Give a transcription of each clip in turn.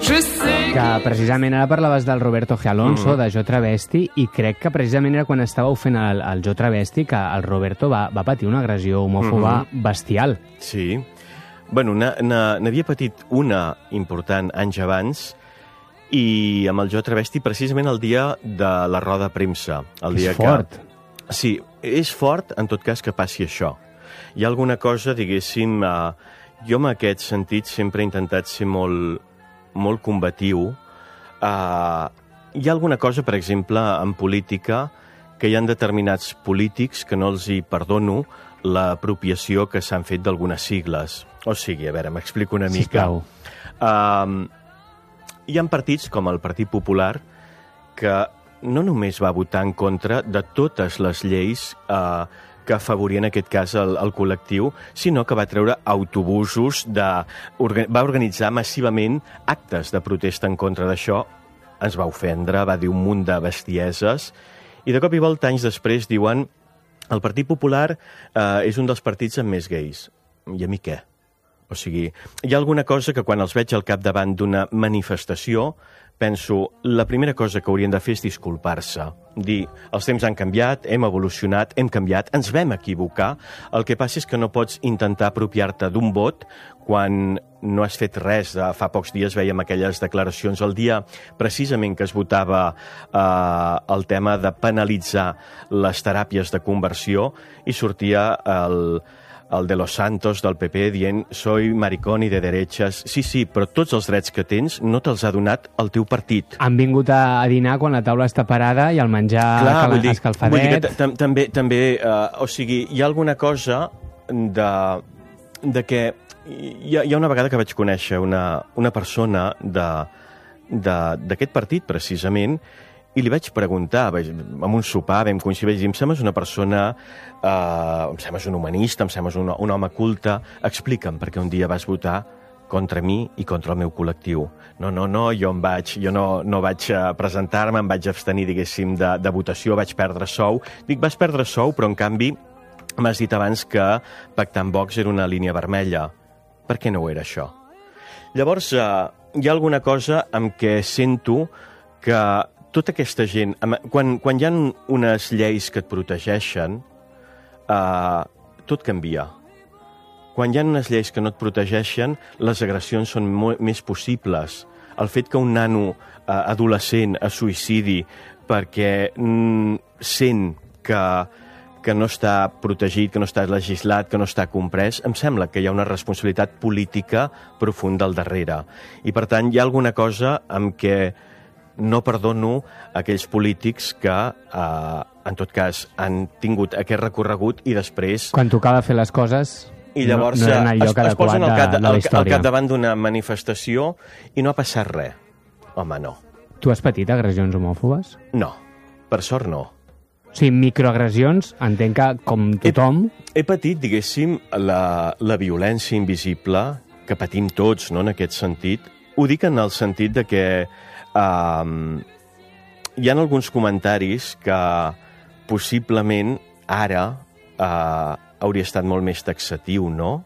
Que precisament ara parlaves del Roberto G. Alonso, de Jo Travesti, i crec que precisament era quan estàveu fent el Jo Travesti que el Roberto va patir una agressió homòfoba bestial. Sí. Bueno, n'havia patit una important anys abans, i amb el Jo Travesti precisament el dia de la roda de premsa. És fort. Sí, és fort en tot cas que passi això. Hi ha alguna cosa, diguéssim, jo en aquest sentit sempre he intentat ser molt combatiu. Hi ha alguna cosa, per exemple, en política, que hi ha determinats polítics que no els hi perdono l'apropiació que s'han fet d'algunes sigles. O sigui, a veure, m'explico una mica. Sisplau. Hi ha partits com el Partit Popular que no només va votar en contra de totes les lleis que afavorien en aquest cas el col·lectiu, sinó que va treure autobusos, va organitzar massivament actes de protesta en contra d'això, ens va ofendre, va dir un munt de bestieses, i de cop i volta, anys després, diuen el Partit Popular és un dels partits amb més gais. I a mi què? O sigui, hi ha alguna cosa que quan els veig al capdavant d'una manifestació penso, la primera cosa que haurien de fer és disculpar-se. Dir, els temps han canviat, hem evolucionat, hem canviat, ens vam equivocar. El que passa és que no pots intentar apropiar-te d'un vot quan no has fet res. Fa pocs dies veiem aquelles declaracions el dia precisament que es votava el tema de penalitzar les teràpies de conversió i sortia el de Los Santos, del PP, dient soy maricón y de derechas. Sí, però tots els drets que tens no te'ls ha donat el teu partit. Han vingut a dinar quan la taula està parada i el menjar escalfadet. Vull dir que també, o sigui, hi ha alguna cosa de que hi ha una vegada que vaig conèixer una persona d'aquest partit, precisament, i li vaig preguntar, en un sopar, vam coincidir, em sembles una persona, em sembles un humanista, em sembles un home culte, explica'm per què un dia vas votar contra mi i contra el meu col·lectiu. No, jo no vaig presentar-me, em vaig abstenir, diguéssim, de votació, vaig perdre sou. Dic, vas perdre sou, però en canvi m'has dit abans que pactar amb Vox era una línia vermella. Per què no ho era això? Llavors, hi ha alguna cosa amb què sento que tota aquesta gent, quan hi ha unes lleis que et protegeixen, tot canvia. Quan hi ha unes lleis que no et protegeixen, les agressions són més possibles. El fet que un nano adolescent es suïcidi perquè sent que no està protegit, que no està legislat, que no està comprès, em sembla que hi ha una responsabilitat política profunda al darrere. I, per tant, hi ha alguna cosa amb què no perdono aquells polítics que, en tot cas, han tingut aquest recorregut i després... Quan tocava fer les coses, i llavors no eren el lloc es posen al al capdavant d'una manifestació i no ha passat res. Home, no. Tu has patit agressions homòfobes? No, per sort no. O sigui, microagressions, entenc que com tothom... He patit, diguéssim, la violència invisible que patim tots, no?, en aquest sentit. Ho dic en el sentit de que hi ha alguns comentaris que possiblement ara hauria estat molt més taxatiu, no?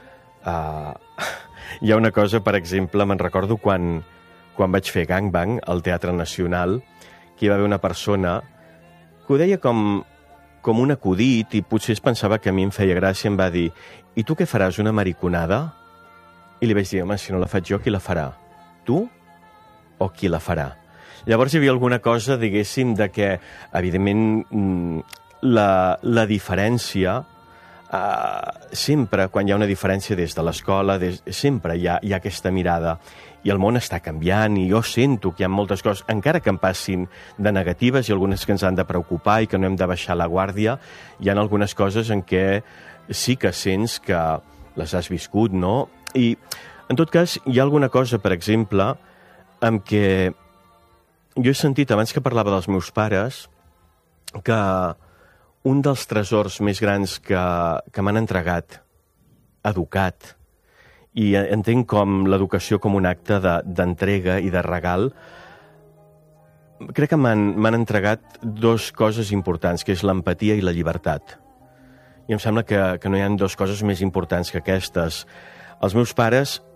Hi ha una cosa, per exemple, me'n recordo quan vaig fer Gangbang al Teatre Nacional, que hi va haver una persona que ho deia com un acudit i potser es pensava que a mi em feia gràcia, em va dir, i tu què faràs, una mariconada? I li vaig dir, home, si no la faig jo, qui la farà? Tu o qui la farà? Llavors hi havia alguna cosa, diguéssim, de que, evidentment, la diferència, sempre, quan hi ha una diferència des de l'escola, sempre hi ha aquesta mirada. I el món està canviant, i jo sento que hi ha moltes coses, encara que em passin de negatives i algunes que ens han de preocupar i que no hem de baixar la guàrdia, hi ha algunes coses en què sí que sents que les has viscut, no? I, en tot cas, hi ha alguna cosa, per exemple, amb què jo he sentit, abans que parlava dels meus pares, que un dels tresors més grans que m'han entregat, educat, i entenc com l'educació com un acte d'entrega i de regal, crec que m'han entregat dues coses importants, que és l'empatia i la llibertat. I em sembla que no hi ha dues coses més importants que aquestes. Els meus pares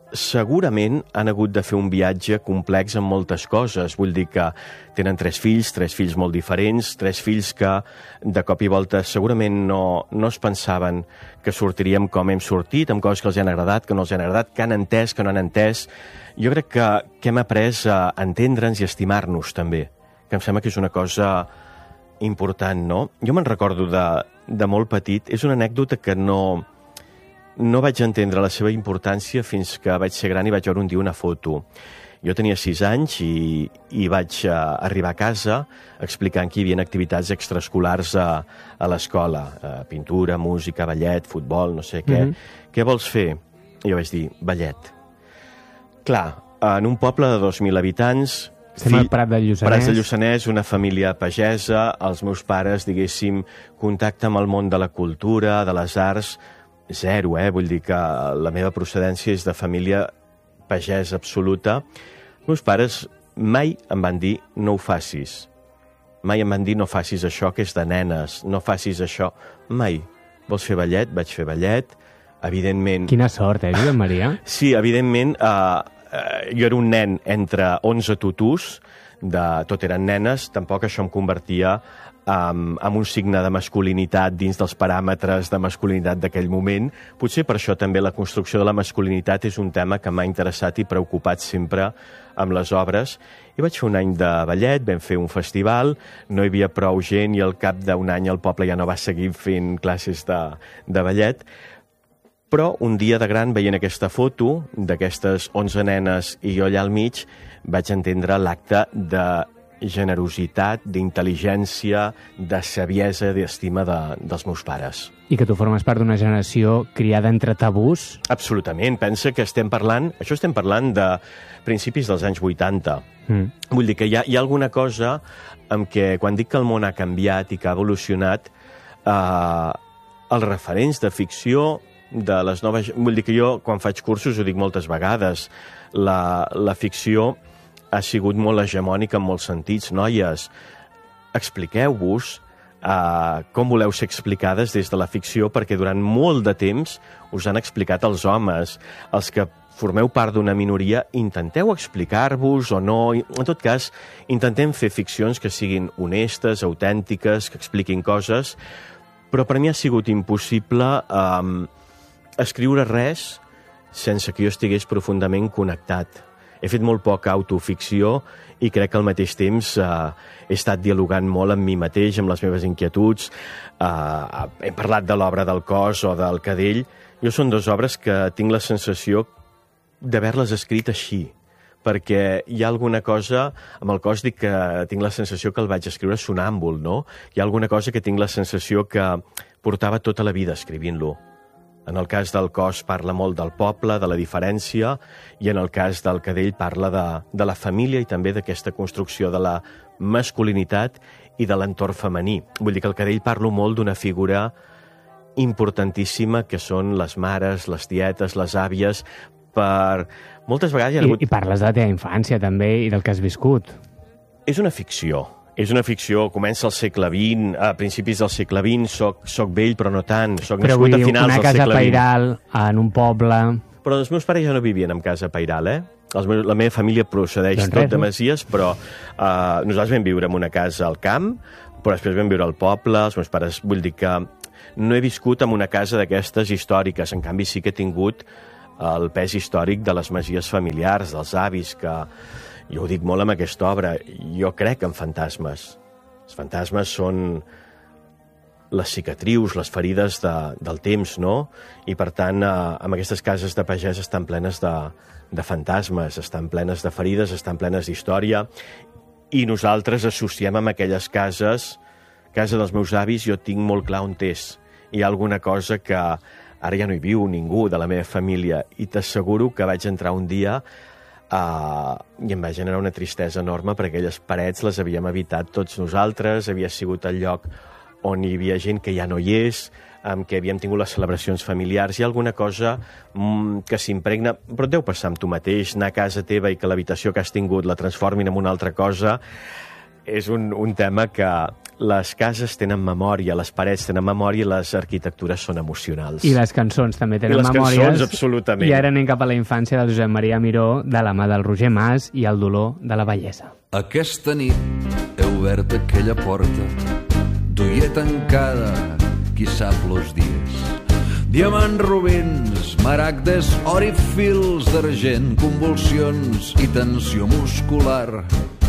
segurament han hagut de fer un viatge complex en moltes coses. Vull dir que tenen 3 fills molt diferents, 3 fills que de cop i volta segurament no es pensaven que sortiríem com hem sortit, amb coses que els han agradat, que no els han agradat, que han entès, que no han entès. Jo crec que hem après a entendre'ns i estimar-nos també, que em sembla que és una cosa important, no? Jo me'n recordo de molt petit, és una anècdota que no vaig entendre la seva importància fins que vaig ser gran i vaig veure un dia una foto. Jo tenia 6 anys i vaig arribar a casa explicant que hi havia activitats extraescolars a l'escola. Pintura, música, ballet, futbol, no sé què. Què vols fer? I jo vaig dir, ballet. Clar, en un poble de 2.000 habitants... Estem al Prat del Lluçanès. Prat del Lluçanès, una família pagesa, els meus pares, diguéssim, contacte amb el món de la cultura, de les arts, zero, vull dir que la meva procedència és de família pagesa absoluta. Els meus pares mai em van dir no ho facis. Mai em van dir no facis això, que és de nenes, no facis això. Mai. Vols fer ballet? Vaig fer ballet. Evidentment... Quina sort, Josep Maria? Sí, evidentment, jo era un nen entre 11 tutús, tot eren nenes, tampoc això em convertia en un signe de masculinitat dins dels paràmetres de masculinitat d'aquell moment. Potser per això també la construcció de la masculinitat és un tema que m'ha interessat i preocupat sempre amb les obres. I vaig fer un any de ballet, vam fer un festival, no hi havia prou gent i al cap d'un any el poble ja no va seguir fent classes de ballet. Però un dia de gran, veient aquesta foto d'aquestes 11 nenes i jo allà al mig, vaig entendre l'acte de generositat, d'intel·ligència, de saviesa, d'estima dels meus pares. I que tu formes part d'una generació criada entre tabús? Absolutament. Pensa que estem parlant de principis dels anys 80. Vull dir que hi ha alguna cosa en què, quan dic que el món ha canviat i que ha evolucionat, els referents de ficció de les noves... Vull dir que jo, quan faig cursos, ho dic moltes vegades, la ficció ha sigut molt hegemònica en molts sentits. Noies, expliqueu-vos com voleu ser explicades des de la ficció, perquè durant molt de temps us han explicat els homes. Els que formeu part d'una minoria, intenteu explicar-vos o no. En tot cas, intentem fer ficcions que siguin honestes, autèntiques, que expliquin coses, però per mi ha sigut impossible escriure res sense que jo estigués profundament connectat. He fet molt poca autoficció i crec que al mateix temps he estat dialogant molt amb mi mateix, amb les meves inquietuds. Hem parlat de l'obra del Cos o del Cadell. Jo són 2 obres que tinc la sensació d'haver-les escrit així, perquè hi ha alguna cosa, amb el Cos dic que tinc la sensació que el vaig escriure sonàmbul, no? Hi ha alguna cosa que tinc la sensació que portava tota la vida escrivint-lo. En el cas del Cos parla molt del poble, de la diferència, i en el cas del Cadell parla de la família i també d'aquesta construcció de la masculinitat i de l'entorn femení. Vull dir que el Cadell parlo molt d'una figura importantíssima que són les mares, les tietes, les àvies, per... Moltes vegades hi ha hagut... I parles de la teva infància també i del que has viscut. És una ficció. És una ficció, comença al segle XX, a principis del segle XX, soc vell però no tant, soc nascut a finals del segle XX. Però vull dir, una casa pairal en un poble... Però els meus pares ja no vivien en casa pairal, La meva família procedeix tot de masies, però nosaltres vam viure en una casa al camp, però després vam viure al poble, els meus pares... Vull dir que no he viscut en una casa d'aquestes històriques, en canvi sí que he tingut el pes històric de les masies familiars, dels avis, que... Jo ho dic molt amb aquesta obra, jo crec en fantasmes. Els fantasmes són les cicatrius, les ferides del temps, no? I per tant, amb aquestes cases de pagès estan plenes de fantasmes, estan plenes de ferides, estan plenes d'història, i nosaltres associem amb aquelles cases, casa dels meus avis, jo tinc molt clar on és. Hi ha alguna cosa que ara ja no hi viu ningú de la meva família, i t'asseguro que vaig entrar un dia i em va generar una tristesa enorme perquè aquelles parets les havíem habitat tots nosaltres, havia sigut el lloc on hi havia gent que ja no hi és, amb què havíem tingut les celebracions familiars. Hi ha alguna cosa que s'impregna, però et deu passar amb tu mateix, anar a casa teva i que l'habitació que has tingut la transformin en una altra cosa. és un tema que les cases tenen memòria, les parets tenen memòria i les arquitectures són emocionals. I les cançons també tenen I les memòries. cançons, absolutament. I ara anem cap a la infància del Josep Maria Miró, de la mà del Roger Mas i el dolor de la bellesa. Aquesta nit he obert aquella porta, duia tancada, qui sap los dies. Diamants rubins, maragdes, or i fils d'argent, convulsions i tensió muscular.